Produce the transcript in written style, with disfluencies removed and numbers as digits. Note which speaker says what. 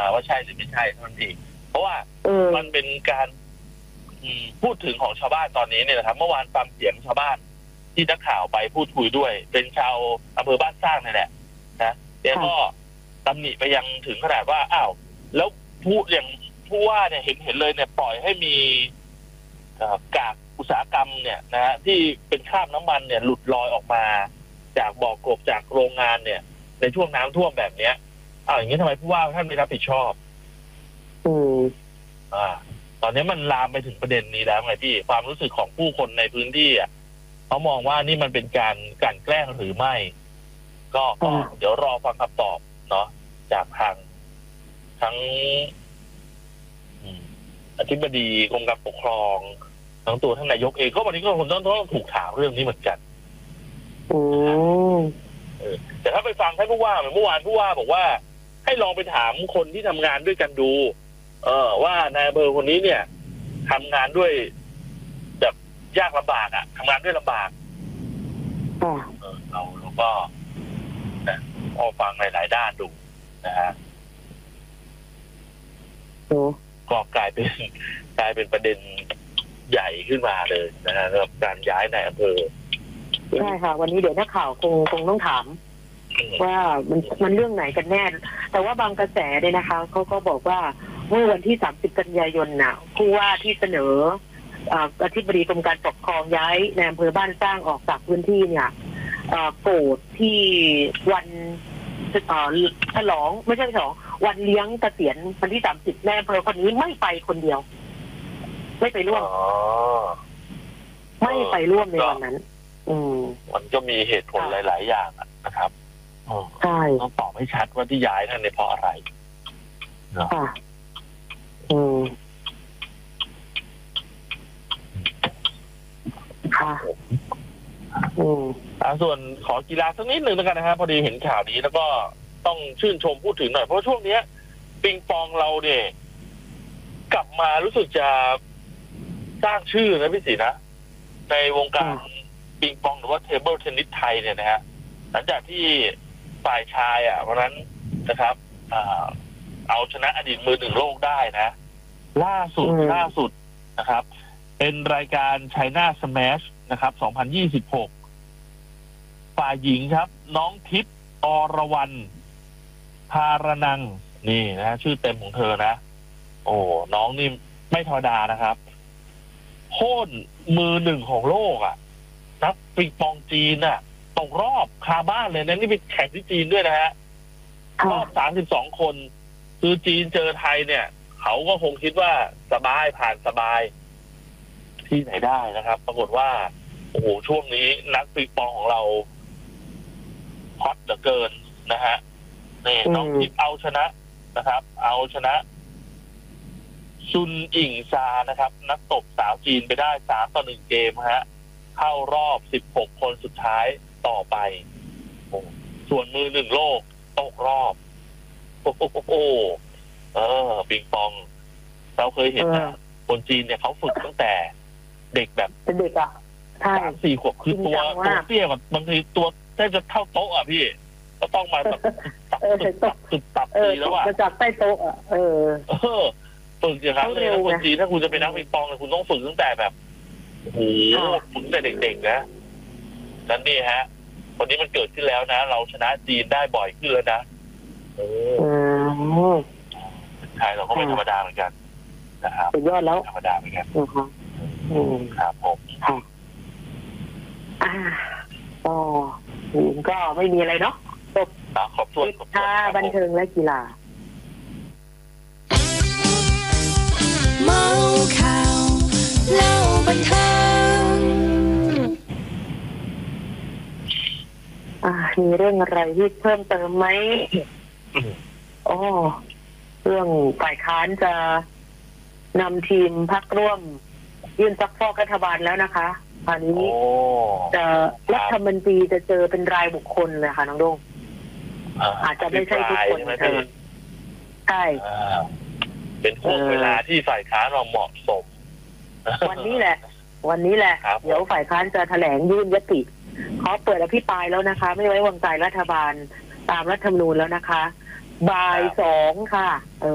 Speaker 1: ว่าใช่หรือไม่ใช่เท่านั้นเองเพราะว่ามันเป็นการพูดถึงของชาวบ้านตอนนี้เนี่ยนะครับเมื่อวานฟังเสียงชาวบ้านที่นักข่าวไปพูดคุยด้วยเป็นชาวอำเภอบ้านสร้างนี่แหละนะแล้วก็ตำหนิไปยังถึงขนาดว่าอ้าวแล้วผู้ว่าเนี่ยเห็นเลยเนี่ยปล่อยให้มีกากอุตสาหกรรมเนี่ยนะฮะที่เป็นคราบน้ำมันเนี่ยหลุดลอยออกมาจากบ่อกบจากโรงงานเนี่ยในช่วงน้ำท่วมแบบเนี้ยอย่างนี้ทำไมผู้ว่าท่านไม่รับผิดชอบตอนนี้มันลามไปถึงประเด็นนี้แล้วไงพี่ความรู้สึกของผู้คนในพื้นที่เขามองว่านี่มันเป็นการกลั่นแกล้งหรือไม่ก็เดี๋ยวรอฟังคำตอบเนาะจากทั้งอธิบดีกรมการปกครองทั้งตัวท่านนายกเองก็วันนี้ก็คงต้องถูกถามเรื่องนี้เหมือนกันแต่ถ้าไปฟังท่านผู้ว่าเมื่อวานผู้ว่าบอกว่าให้ลองไปถามคนที่ทำงานด้วยกันดูว่านายอำเภอคนนี้เนี่ยทำงานด้วยแบบยากลำบากทำงานด้วยลำบากเราก็พอฟังหลายๆด้านดูนะฮะก็กลายเป็นประเด็นใหญ่ขึ้นมาเลยนะฮะสำหรับการย้ายนายอำเภอ
Speaker 2: ใช่ค่ะวันนี้เดี๋ยวนักข่าวคงต้องถามว่ามันเรื่องไหนกันแน่แต่ว่าบางกระแสเนี่ยนะคะเขาก็บอกว่าเมื่อวันที่30 กันยายนน่ะผู้ว่าที่เสนออธิบดีกรมการปกครองย้ายในอำเภอบ้านสร้างออกจากพื้นที่เนี่ยโกรธที่วันฉลองไม่ใช่ฉลองวันเลี้ยงเกษียณวันที่30ในอำเภอคนนี้ไม่ไปคนเดียวไม่ไปร่วมไม่ไปร่วมในวันนั้น
Speaker 1: มันก็มีเหตุผลหลายๆอย่างนะครับ
Speaker 2: ใช่
Speaker 1: ต้องตอบให้ชัดว่าที่ย้ายนั่นเนี่ยเพราะอะไร
Speaker 2: ค่ะค่ะ
Speaker 1: ส่วนขอกีฬาสักนิดหนึ่งแล้วกันนะครับพอดีเห็นข่าวนี้แล้วก็ต้องชื่นชมพูดถึงหน่อยเพราะช่วงนี้ปิงปองเราเนี่ยกลับมารู้สึกจะสร้างชื่อนะพี่ศรีนะในวงการปิงปองหรือว่าเทเบิลเทนนิสไทยเนี่ยนะฮะหลังจากที่ฝ่ายชายวันนั้นนะครับเอาชนะอดีตมือ 1โลกได้นะล่าสุดนะครับเป็นรายการ China Smash นะครับ2026ฝ่ายหญิงครับน้องทิพย์อรวรรณภารนังนี่นะชื่อเต็มของเธอนะโอ้น้องนี่ไม่ธรรมดานะครับโค่นมือ 1ของโลกนักปิงปองจีนตกรอบคาบ้านเลยนะนี่เป็นแข่งที่จีนด้วยนะฮะรอบ32คนคือจีนเจอไทยเนี่ยเขาก็คงคิดว่าสบายผ่านสบายที่ไหนได้นะครับปรากฏว่าโอ้โหช่วงนี้นักปิงปองของเราฮอตเหลือเกินนะฮะนี่น้องทิพย์เอาชนะนะครับเอาชนะซุนอิงซานะครับนักตบสาวจีนไปได้3-1เกมฮะเข้ารอบ16คนสุดท้ายต่อไปส่วนมือ 1โลกตกรอบปิงปองเราเคยเห็นคนจีนเนี่ยเขาฝึกตั้งแต่เด็กแบบ
Speaker 2: เป็นเด็ก
Speaker 1: 3-4 ขวบคือตัวเตี้ยกว่าบางทีตัวแทบจะเท่าโต๊ะพี่ก็ต้องมาแบบตับตีแล้ว
Speaker 2: มาจากใต้โต๊ะ
Speaker 1: ฝึกอย่างนั้นเลยนะคนจีนถ้าคุณจะเป็นนักปิงปองคุณต้องฝึกตั้งแต่แบบโอ้โหฝึกตั้งแต่เด็กๆนะนั่นนี่ฮะวันนี้มันเกิดขึ้นแล้วนะเราชนะจีนได้บ่อยขึ้นแล้วนะใช่เราก็ไม่ธรรมดาเหมือนกันนะครับ
Speaker 2: สุดยอดแล้ว
Speaker 1: ธรรมดาเหมือนกันครับผม
Speaker 2: ก็ไม่มีอะไรเนาะจบ
Speaker 1: ขอบคุณ
Speaker 2: บันเทิงและกีฬา
Speaker 3: เมาข่าวเล่าบันเทิง
Speaker 2: มีเรื่องอะไรที่เพิ่มเติมไหมเรื่องฝ่ายค้านจะนำทีมพรรคร่วมยื่นซักฟอกรัฐบาลแล้วนะคะคราวนี้จะรัฐมนตรีจะเจอเป็นรายบุคคลเลยค่ะน้องดงอาจจะไม่ใช่ทุกคนใช่
Speaker 1: เป็นช่วงเวลาที่ฝ่ายค้านเราเหมาะสม
Speaker 2: วันนี้แหละเดี๋ยวฝ่ายค้านจะแถลงยื่นยติเขาเปิดอภิปรายแล้วนะคะไม่ไว้วางใจรัฐบาลตามรัฐธรรมนูญแล้วนะคะบ่าย 2ค่ะ